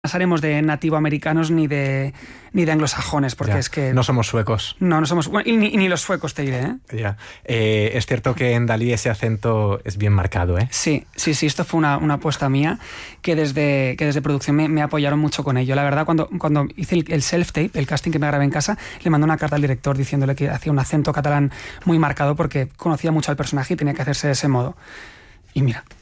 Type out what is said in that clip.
Pasaremos de nativoamericanos ni de anglosajones, porque Ya, es que... no somos suecos. No somos... Bueno, y ni los suecos, te diré, ¿eh? Ya. Es cierto que en Dalí ese acento es bien marcado, ¿eh? Sí, esto fue una apuesta mía que desde producción me apoyaron mucho con ello. La verdad, cuando hice el self-tape, el casting que me grabé en casa, le mandé una carta al director diciéndole que hacía un acento catalán muy marcado porque conocía mucho al personaje y tenía que hacerse de ese modo. Y mira...